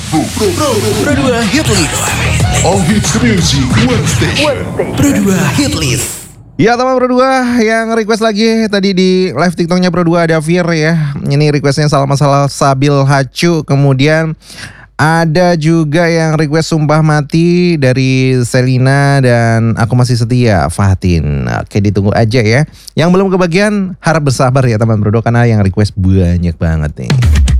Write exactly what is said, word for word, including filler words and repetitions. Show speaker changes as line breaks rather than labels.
Pro, Pro, Pro, Pro dua Hit List. All Hits Music One Station. Pro dua Hit List.
Ya teman Pro dua yang request lagi tadi di live TikToknya Pro dua ada Fir ya. Ini requestnya Salma Salsabil Hacu. Kemudian ada juga yang request Sumpah Mati dari Selina dan Aku Masih Setia Fatin. Oke, ditunggu aja ya. Yang belum kebagian harap bersabar ya teman Pro dua karena yang request banyak banget nih.